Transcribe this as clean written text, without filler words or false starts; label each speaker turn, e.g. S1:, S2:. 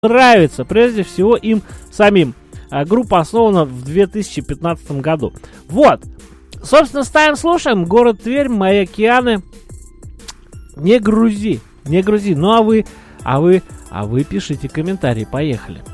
S1: нравится, прежде всего, им самим. Группа основана в 2015 году. Вот. Собственно, ставим, слушаем. Город Тверь, мои океаны. Не грузи. Не грузи. Ну, а вы пишите комментарии. Поехали.